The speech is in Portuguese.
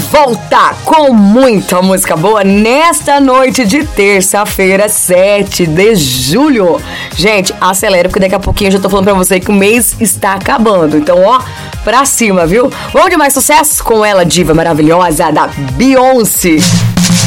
volta com muita música boa nesta noite de terça-feira, 7 de julho. Gente, acelera, porque daqui a pouquinho eu já tô falando pra você que o mês está acabando. Então, ó, pra cima, viu? Vamos de mais sucesso com ela, diva maravilhosa da Beyoncé.